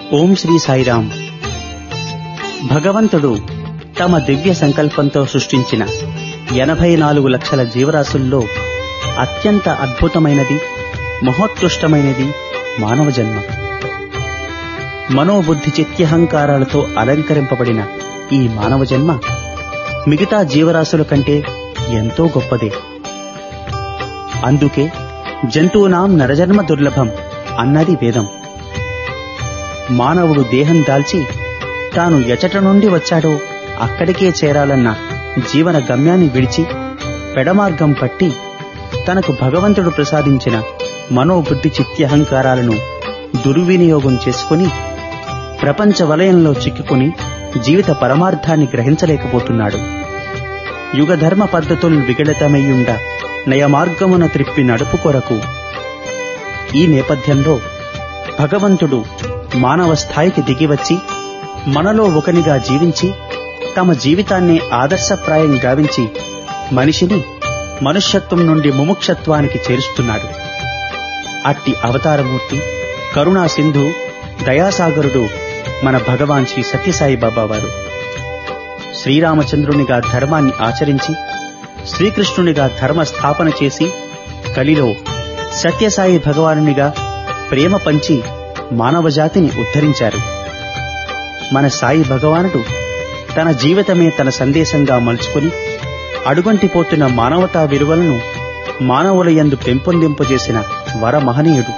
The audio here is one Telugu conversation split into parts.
ఓం శ్రీ సాయిరామ్. భగవంతుడు తమ దివ్య సంకల్పంతో సృష్టించిన 84 లక్షల జీవరాశుల్లో అత్యంత అద్భుతమైనది, మహోత్కృష్టమైనది మానవ జన్మ. మనోబుద్ధి చిత్యహంకారాలతో అలంకరింపబడిన ఈ మానవ జన్మ మిగతా జీవరాశుల కంటే ఎంతో గొప్పదే. అందుకే జంతువునాం నరజన్మ దుర్లభం అన్నది వేదం. మానవుడు దేహం దాల్చి తాను ఎచట నుండి వచ్చాడో అక్కడికే చేరాలన్న జీవన గమ్యాన్ని విడిచి పెడమార్గం పట్టి తనకు భగవంతుడు ప్రసాదించిన మనోబుద్ధి చిత్యహంకారాలను దుర్వినియోగం చేసుకుని ప్రపంచ వలయంలో చిక్కుకుని జీవిత పరమార్థాన్ని గ్రహించలేకపోతున్నాడు. యుగధర్మ పద్ధతులు విగళితమయ్యుండ నయమార్గమున త్రిప్పి నడుపు కొరకు. ఈ నేపథ్యంలో భగవంతుడు మానవ స్థాయికి దిగివచ్చి మనలో ఒకనిగా జీవించి తమ జీవితాన్ని ఆదర్శప్రాయం గావించి మనిషిని మనుష్యత్వం నుండి ముముక్షత్వానికి చేరుస్తున్నాడు. అట్టి అవతారమూర్తి, కరుణా సింధు, దయాసాగరుడు మన భగవాన్ శ్రీ సత్యసాయి బాబా వారు. శ్రీరామచంద్రునిగా ధర్మాన్ని ఆచరించి శ్రీకృష్ణునిగా ధర్మ స్థాపన చేసి కలిలో సత్యసాయి భగవానునిగా ప్రేమ పంచి మానవజాతిని ఉద్ధరించారు. మన సాయి భగవానుడు తన జీవితమే తన సందేశంగా మలుచుకుని అడుగంటిపోతున్న మానవతా విలువలను మానవుల యందు పెంపొందింపజేసిన వరమహనీయుడు.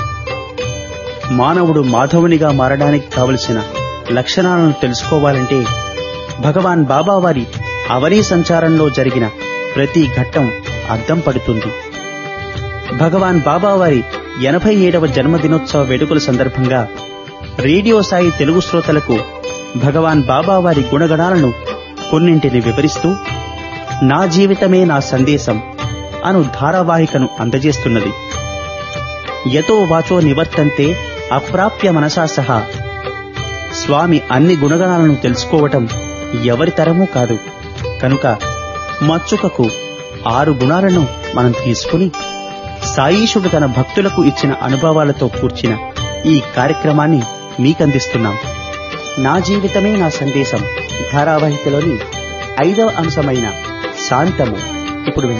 మానవుడు మాధవునిగా మారడానికి కావలసిన లక్షణాలను తెలుసుకోవాలంటే భగవాన్ బాబావారి అవనీ సంచారంలో జరిగిన ప్రతి ఘట్టం అద్దం పడుతుంది. భగవాన్ బాబావారి 87వ జన్మదినోత్సవ వేడుకల సందర్భంగా రేడియో సాయి తెలుగు శ్రోతలకు భగవాన్ బాబావారి గుణగణాలను కొన్నింటిని వివరిస్తూ నా జీవితమే నా సందేశం అను ధారావాహికను అందజేస్తున్నది. యతో వాచో నివర్తంతే అప్రాప్య మనసా సహా. స్వామి అన్ని గుణగణాలను తెలుసుకోవటం ఎవరి తరమూ కాదు. కనుక మచ్చుకకు 6 గుణాలను మనం తీసుకుని సాయీశుడు తన భక్తులకు ఇచ్చిన అనుభవాలతో కూర్చిన ఈ కార్యక్రమాన్ని మీకందిస్తున్నాం. నా జీవితమే నా సందేశం ధారావాహికలోని 5వ అంశమైన శాంతము ఇప్పుడు